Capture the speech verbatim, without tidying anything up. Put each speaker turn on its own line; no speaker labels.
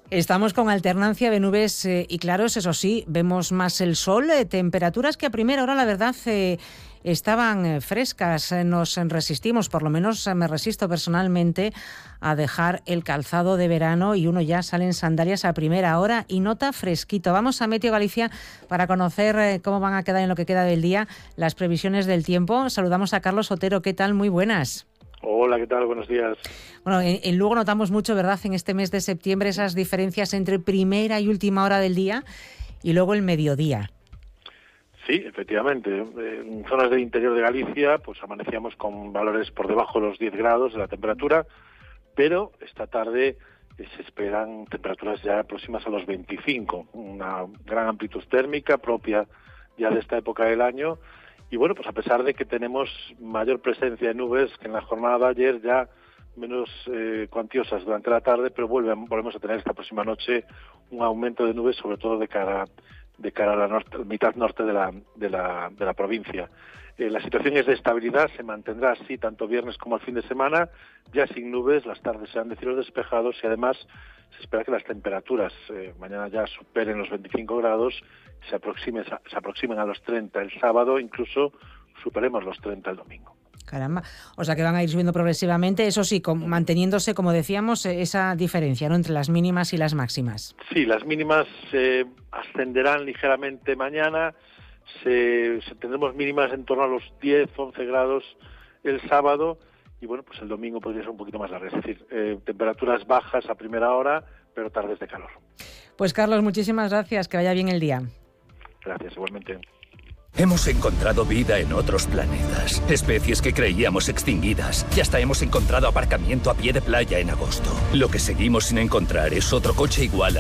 Estamos con alternancia de nubes eh, y claros, eso sí, vemos más el sol, eh, temperaturas que a primera hora, la verdad, eh, estaban eh, frescas. Eh, nos resistimos, por lo menos eh, me resisto personalmente, a dejar el calzado de verano y uno ya sale en sandalias a primera hora y nota fresquito. Vamos a Meteo Galicia para conocer eh, cómo van a quedar en lo que queda del día las previsiones del tiempo. Saludamos a Carlos Otero. ¿Qué tal? Muy buenas.
Hola, ¿qué tal? Buenos días.
Bueno, en, en Lugo notamos mucho, ¿verdad?, en este mes de septiembre esas diferencias entre primera y última hora del día y luego el mediodía.
Sí, efectivamente. En zonas del interior de Galicia, pues amanecíamos con valores por debajo de los diez grados de la temperatura, pero esta tarde se esperan temperaturas ya próximas a los veinticinco, una gran amplitud térmica propia ya de esta época del año. Y bueno, pues a pesar de que tenemos mayor presencia de nubes que en la jornada de ayer, ya menos eh, cuantiosas durante la tarde, pero vuelven, volvemos a tener esta próxima noche un aumento de nubes, sobre todo de cara de cara a la norte, mitad norte de la de la, de la provincia. Eh, la situación es de estabilidad, se mantendrá así tanto viernes como el fin de semana, ya sin nubes, las tardes serán de cielos despejados y además se espera que las temperaturas eh, mañana ya superen los veinticinco grados, se aproximen, se aproximen a los treinta el sábado, incluso superemos los treinta el domingo.
Caramba, o sea que van a ir subiendo progresivamente, eso sí, con, manteniéndose, como decíamos, esa diferencia, ¿no?, entre las mínimas y las máximas.
Sí, las mínimas eh, ascenderán ligeramente mañana, se, se tendremos mínimas en torno a los diez, once grados el sábado, y bueno, pues el domingo podría ser un poquito más largo, es decir, eh, temperaturas bajas a primera hora, pero tardes de calor.
Pues Carlos, muchísimas gracias, que vaya bien el día.
Gracias, igualmente.
Hemos encontrado vida en otros planetas, especies que creíamos extinguidas, y hasta hemos encontrado aparcamiento a pie de playa en agosto. Lo que seguimos sin encontrar es otro coche igual a